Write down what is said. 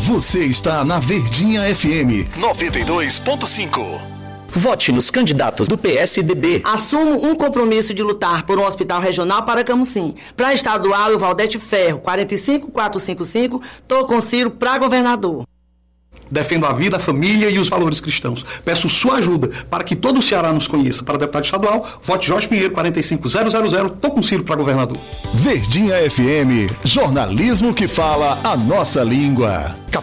Você está na Verdinha FM 92.5. Vote nos candidatos do PSDB. Assumo um compromisso de lutar por um hospital regional para Camusim. Para estadual, o Valdete Ferro, 45455, tô com Ciro para governador. Defendo a vida, a família e os valores cristãos. Peço sua ajuda para que todo o Ceará nos conheça. Para deputado estadual, vote Jorge Pinheiro, 45000. Tô com Ciro para governador. Verdinha FM, jornalismo que fala a nossa língua.